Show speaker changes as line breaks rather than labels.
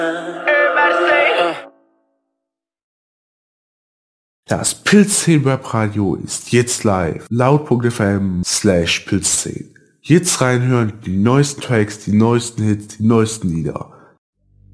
Das Pilz10 Webradio ist jetzt live. Laut.fm/Pilz10. Jetzt reinhören, die neuesten Tracks, die neuesten Hits, die neuesten Lieder.